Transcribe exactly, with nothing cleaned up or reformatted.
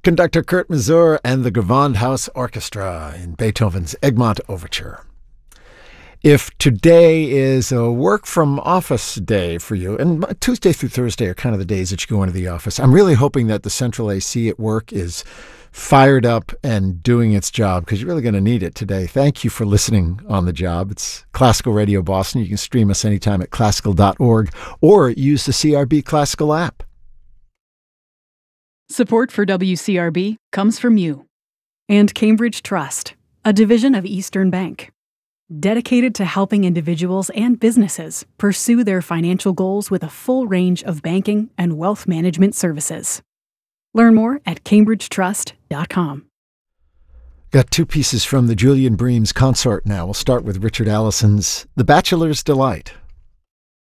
Conductor Kurt Masur and the Gewandhaus Orchestra in Beethoven's Egmont Overture. If today is a work from office day for you, and Tuesday through Thursday are kind of the days that you go into the office, I'm really hoping that the central A C at work is fired up and doing its job, because you're really going to need it today. Thank you for listening on the job. It's Classical Radio Boston. You can stream us anytime at classical dot org or use the C R B Classical app. Support for W C R B comes from you and Cambridge Trust, a division of Eastern Bank, dedicated to helping individuals and businesses pursue their financial goals with a full range of banking and wealth management services. Learn more at cambridge trust dot com. Got two pieces from the Julian Breams Consort now. We'll start with Richard Allison's The Bachelor's Delight.